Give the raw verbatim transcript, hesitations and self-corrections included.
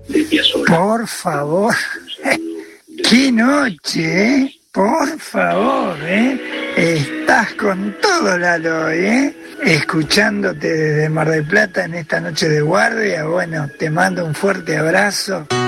Por favor, qué noche, ¿eh? Por favor, ¿eh? Estás con todo, Lalo, ¿eh? Escuchándote desde Mar del Plata en esta noche de guardia. Bueno, te mando un fuerte abrazo.